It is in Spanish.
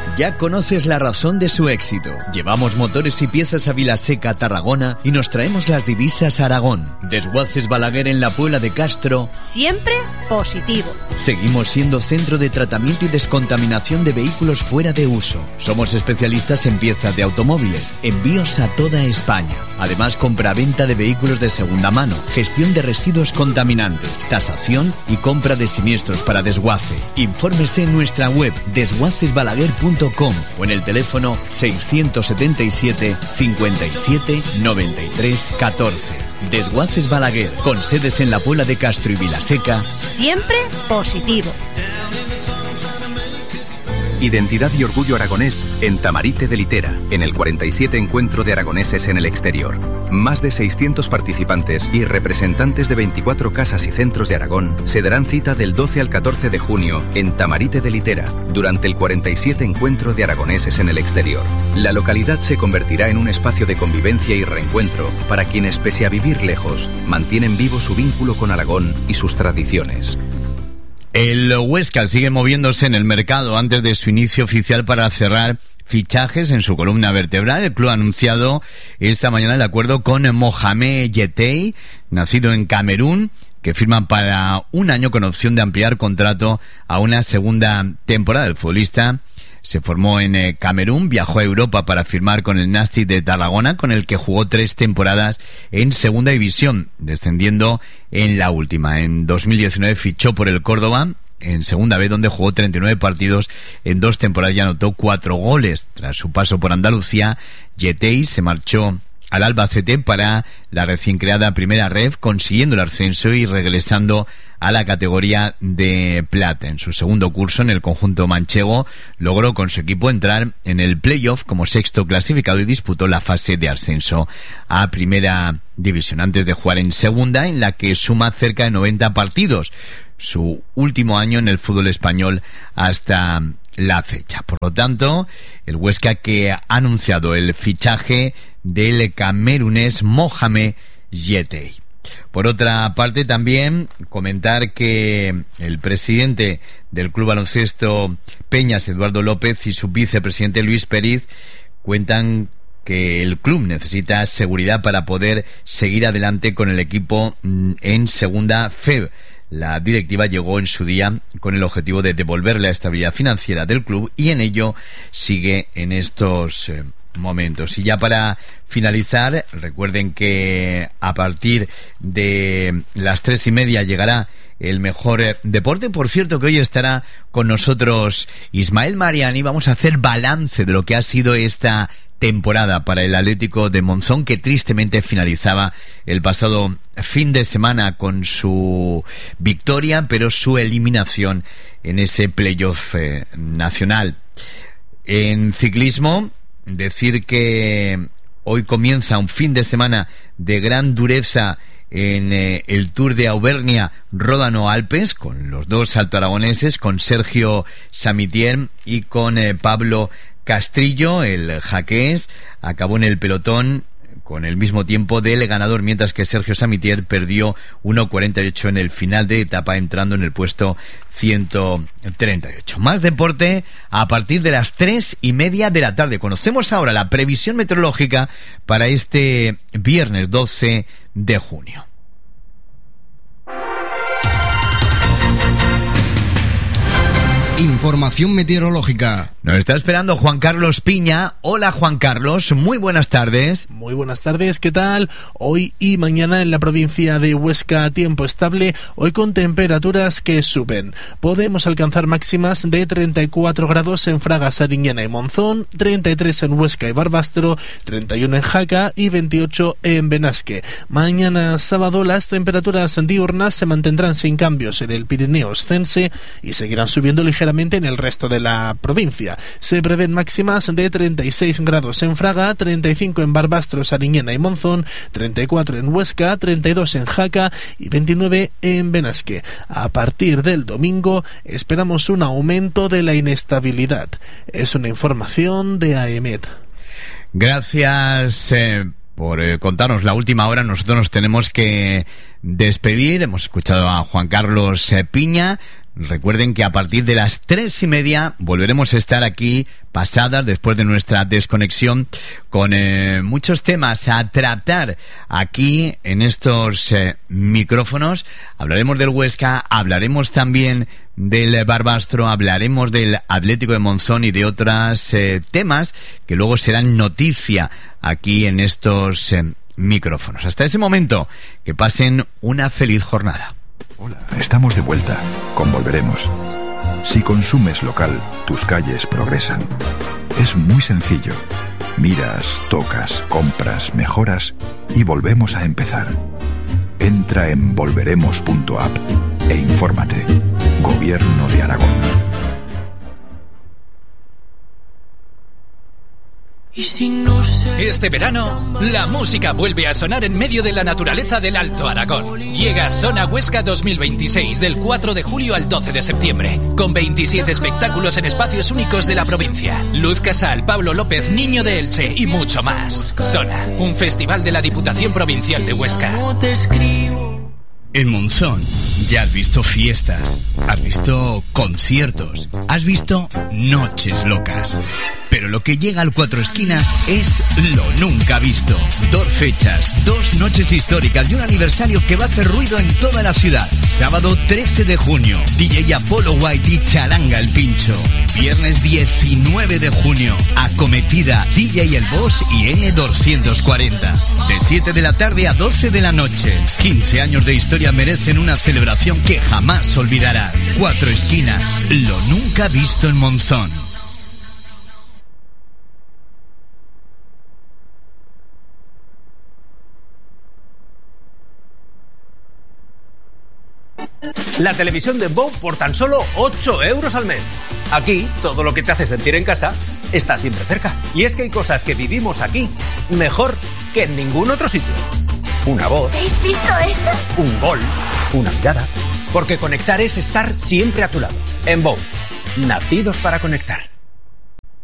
Ya conoces la razón de su éxito. Llevamos motores y piezas a Vilaseca, Tarragona, y nos traemos las divisas a Aragón. Desguaces Balaguer en la Puebla de Castro. Siempre positivo. Seguimos siendo centro de tratamiento y descontaminación de vehículos fuera de uso. Somos especialistas en piezas de automóviles, envíos a toda España. Además, compra-venta de vehículos de segunda mano, gestión de residuos contaminantes, tasación y compra de siniestros para desguace. Infórmese en nuestra web desguacesbalaguer.com o en el teléfono 677 57 93 14. Desguaces Balaguer, con sedes en la Puebla de Castro y Vilaseca. Siempre positivo. Identidad y orgullo aragonés en Tamarite de Litera, en el 47 Encuentro de Aragoneses en el Exterior. Más de 600 participantes y representantes de 24 casas y centros de Aragón se darán cita del 12 al 14 de junio en Tamarite de Litera, durante el 47 Encuentro de Aragoneses en el Exterior. La localidad se convertirá en un espacio de convivencia y reencuentro para quienes, pese a vivir lejos, mantienen vivo su vínculo con Aragón y sus tradiciones. El Huesca sigue moviéndose en el mercado antes de su inicio oficial para cerrar fichajes en su columna vertebral. El club ha anunciado esta mañana el acuerdo con Mohamed Yettei, nacido en Camerún, que firma para un año con opción de ampliar contrato a una segunda temporada. El futbolista se formó en Camerún, viajó a Europa para firmar con el Nastic de Tarragona, con el que jugó 3 temporadas en segunda división, descendiendo en la última. En 2019 fichó por el Córdoba en segunda B, donde jugó 39 partidos en 2 temporadas y anotó 4 goles. Tras su paso por Andalucía, Yettei se marchó al Albacete para la recién creada Primera Ref, consiguiendo el ascenso y regresando a la categoría de plata. En su segundo curso en el conjunto manchego logró con su equipo entrar en el playoff como 6º clasificado y disputó la fase de ascenso a Primera División, antes de jugar en segunda, en la que suma cerca de 90 partidos, su último año en el fútbol español hasta la fecha. Por lo tanto, el Huesca, que ha anunciado el fichaje del camerunés Mohamed Yettei. Por otra parte, también comentar que el presidente del Club Baloncesto Peñas, Eduardo López, y su vicepresidente Luis Periz cuentan que el club necesita seguridad para poder seguir adelante con el equipo en segunda FEB. La directiva llegó en su día con el objetivo de devolver la estabilidad financiera del club y en ello sigue en estos momentos. Y ya para finalizar, recuerden que a partir de las 3:30 llegará el mejor deporte. Por cierto, que hoy estará con nosotros Ismael Mariani. Vamos a hacer balance de lo que ha sido esta temporada para el Atlético de Monzón, que tristemente finalizaba el pasado fin de semana con su victoria, pero su eliminación en ese playoff nacional. En ciclismo, decir que hoy comienza un fin de semana de gran dureza en el Tour de Auvernia Ródano-Alpes, con los dos altoaragoneses, con Sergio Samitier y con Pablo Castrillo. El jaqués acabó en el pelotón con el mismo tiempo del ganador, mientras que Sergio Samitier perdió 1:48 en el final de etapa, entrando en el puesto 138. Más deporte a partir de las 3:30 de la tarde. Conocemos ahora la previsión meteorológica para este viernes 12 de junio. Información meteorológica. Nos está esperando Juan Carlos Piña. Hola, Juan Carlos, muy buenas tardes. Muy buenas tardes, ¿qué tal? Hoy y mañana en la provincia de Huesca tiempo estable, hoy con temperaturas que suben. Podemos alcanzar máximas de 34 grados en Fraga, Sariñena y Monzón, 33 en Huesca y Barbastro, 31 en Jaca y 28 en Benasque. Mañana sábado las temperaturas diurnas se mantendrán sin cambios en el Pirineo Oscense y seguirán subiendo ligeramente en el resto de la provincia. Se prevén máximas de 36 grados en Fraga, 35 en Barbastro, Sariñena y Monzón, 34 en Huesca, 32 en Jaca y 29 en Benasque. A partir del domingo esperamos un aumento de la inestabilidad. Es una información de AEMET. Gracias por contarnos la última hora. Nosotros nos tenemos que despedir. Hemos escuchado a Juan Carlos Piña. Recuerden que a partir de las 3:30 volveremos a estar aquí pasadas, después de nuestra desconexión, con muchos temas a tratar aquí en estos micrófonos. Hablaremos del Huesca, hablaremos también del Barbastro, hablaremos del Atlético de Monzón y de otros temas que luego serán noticia aquí en estos micrófonos. Hasta ese momento, que pasen una feliz jornada. Hola, estamos de vuelta con Volveremos. Si consumes local, tus calles progresan. Es muy sencillo. Miras, tocas, compras, mejoras y volvemos a empezar. Entra en volveremos.app e infórmate. Gobierno de Aragón. Este verano, la música vuelve a sonar en medio de la naturaleza del Alto Aragón. Llega Sona Huesca 2026 del 4 de julio al 12 de septiembre, con 27 espectáculos en espacios únicos de la provincia. Luz Casal, Pablo López, Niño de Elche y mucho más. Sona, un festival de la Diputación Provincial de Huesca. En Monzón ya has visto fiestas, has visto conciertos, has visto noches locas. Pero lo que llega al Cuatro Esquinas es lo nunca visto. 2 fechas, 2 noches históricas y un aniversario que va a hacer ruido en toda la ciudad. Sábado 13 de junio, DJ Apollo White y Charanga el Pincho. Viernes 19 de junio, Acometida, DJ El Boss y N240. De 7 de la tarde a 12 de la noche. 15 años de historia merecen una celebración que jamás olvidarás. Cuatro Esquinas, lo nunca visto en Monzón. La televisión de Bow por tan solo 8 euros al mes. Aquí, todo lo que te hace sentir en casa está siempre cerca. Y es que hay cosas que vivimos aquí mejor que en ningún otro sitio. Una voz. ¿Habéis visto eso? Un gol. Una mirada. Porque conectar es estar siempre a tu lado. En Bow, nacidos para conectar.